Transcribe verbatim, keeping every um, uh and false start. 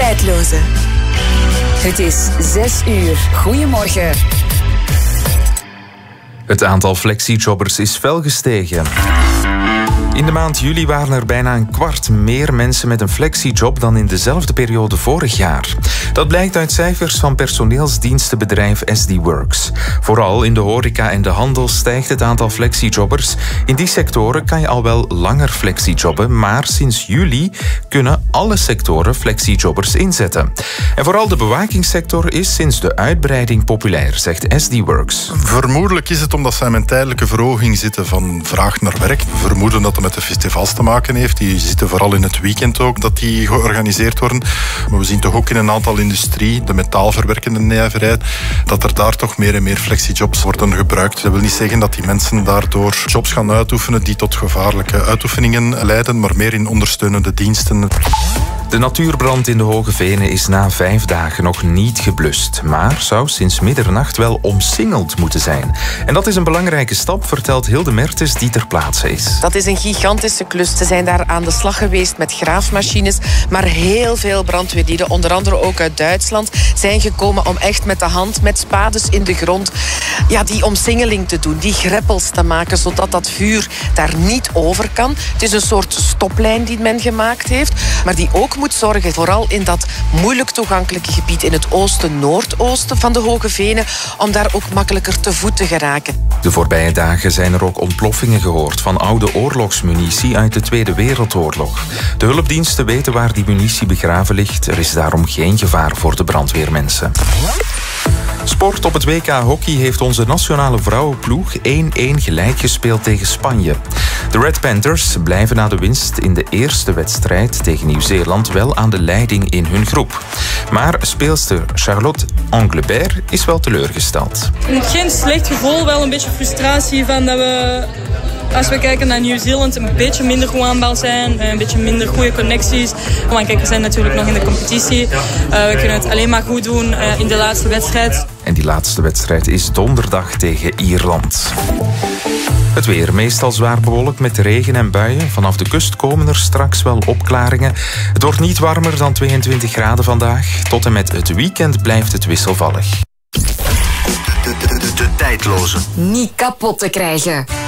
Tijdloze. Het is zes uur. Goedemorgen. Het aantal flexijobbers is fel gestegen. In de maand juli waren er bijna een kwart meer mensen met een flexijob dan in dezelfde periode vorig jaar. Dat blijkt uit cijfers van personeelsdienstenbedrijf S D Works. Vooral in de horeca en de handel stijgt het aantal flexijobbers. In die sectoren kan je al wel langer flexijobben, maar sinds juli kunnen alle sectoren flexijobbers inzetten. En vooral de bewakingssector is sinds de uitbreiding populair, zegt S D Works. Vermoedelijk is het omdat zij met een tijdelijke verhoging zitten van vraag naar werk. We vermoeden dat het met de festivals te maken heeft. Die zitten vooral in het weekend ook, dat die georganiseerd worden. Maar we zien toch ook in een aantal industrie, de metaalverwerkende nijverheid, dat er daar toch meer en meer flexijobs worden gebruikt. Dat wil niet zeggen dat die mensen daardoor jobs gaan uitoefenen die tot gevaarlijke uitoefeningen leiden, maar meer in ondersteunende diensten. De natuurbrand in de Hoge Venen is na vijf dagen nog niet geblust, maar zou sinds middernacht wel omsingeld moeten zijn. En dat is een belangrijke stap, vertelt Hilde Mertens, die ter plaatse is. Dat is een gigantische klus. Ze zijn daar aan de slag geweest met graafmachines, maar heel veel brandweerlieden, onder andere ook uit Duitsland, zijn gekomen om echt met de hand, met spades in de grond, ja, die omsingeling te doen, die greppels te maken, zodat dat vuur daar niet over kan. Het is een soort stoplijn die men gemaakt heeft, maar die ook moet zorgen, vooral in dat moeilijk toegankelijke gebied in het oosten-noordoosten van de Hoge Venen, om daar ook makkelijker te voet te geraken. De voorbije dagen zijn er ook ontploffingen gehoord van oude oorlogsmunitie uit de Tweede Wereldoorlog. De hulpdiensten weten waar die munitie begraven ligt. Er is daarom geen gevaar voor de brandweermensen. Sport. Op het W K hockey heeft onze nationale vrouwenploeg één-één gelijk gespeeld tegen Spanje. De Red Panthers blijven na de winst in de eerste wedstrijd tegen Nieuw-Zeeland wel aan de leiding in hun groep. Maar speelster Charlotte Anglebert is wel teleurgesteld. Geen slecht gevoel, wel een beetje frustratie van dat we, als we kijken naar Nieuw-Zeeland, een beetje minder goed aanbouw zijn, een beetje minder goede connecties. Want kijk, we zijn natuurlijk nog in de competitie. Uh, we kunnen het alleen maar goed doen uh, in de laatste wedstrijd. En die laatste wedstrijd is donderdag tegen Ierland. Het weer meestal zwaar bewolkt met regen en buien. Vanaf de kust komen er straks wel opklaringen. Het wordt niet warmer dan tweeëntwintig graden vandaag. Tot en met het weekend blijft het wisselvallig. De, de, de, de, de tijdloze. Niet kapot te krijgen.